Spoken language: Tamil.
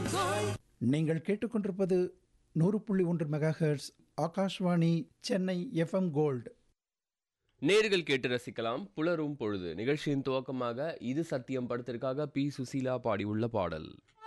நீங்கள் கேட்டுக்கொண்டிருப்பது 100.1 megahertz Akashvani Chennai FM gold. நேர்கள் கேட்டு ரசிக்கலாம் புலரும் பொழுது நிகழ்ச்சியின் துவக்கமாக இது சத்தியம் படத்திற்காக பி சுசீலா பாடியுள்ள பாடல்.